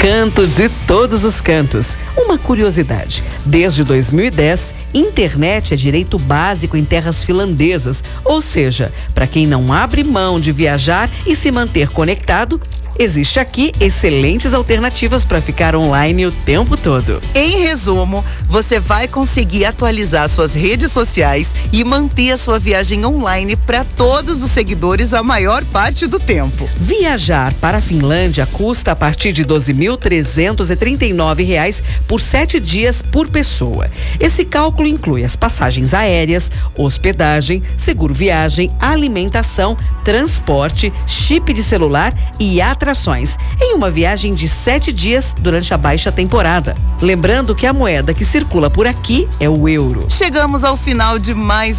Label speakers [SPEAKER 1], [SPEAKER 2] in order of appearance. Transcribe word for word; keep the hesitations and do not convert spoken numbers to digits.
[SPEAKER 1] Canto de todos os cantos. Uma curiosidade: desde dois mil e dez, internet é direito básico em terras finlandesas, ou seja, para quem não abre mão de viajar e se manter conectado, existe aqui excelentes alternativas para ficar online o tempo todo.
[SPEAKER 2] Em resumo, você vai conseguir atualizar suas redes sociais e manter a sua viagem online para todos os seguidores a maior parte do tempo.
[SPEAKER 1] Viajar para a Finlândia custa a partir de doze mil trezentos e trinta e nove reais por sete dias por pessoa. Esse cálculo inclui as passagens aéreas, hospedagem, seguro viagem, alimentação, transporte, chip de celular e atrações, em uma viagem de sete dias durante a baixa temporada. Lembrando que a moeda que circula por aqui é o euro.
[SPEAKER 2] Chegamos ao final de mais